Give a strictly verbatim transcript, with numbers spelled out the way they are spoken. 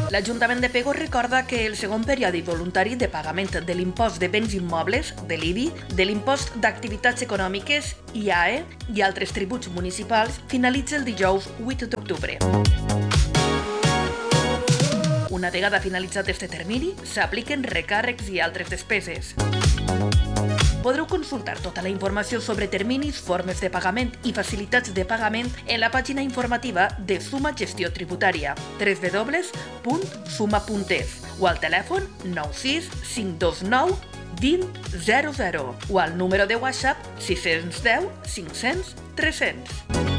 L'Ajuntament de Pego recorda que el segon període voluntari de pagament de l'impost de béns immobles, de l'I B I, de l'impost d'activitats econòmiques, I A E i altres tributs municipals finalitza el dijous vuit d'octubre. Una vegada finalitzat este termini, s'apliquen recàrrecs i altres despeses. Podreu consultar tota la informació sobre terminis, formes de pagament i facilitats de pagament en la pàgina informativa de Suma Gestió Tributària, w w w punt suma punt es, o al telèfon nou sis cinc dos nou vint zero zero o al número de WhatsApp sis cents deu cinc cents tres cents.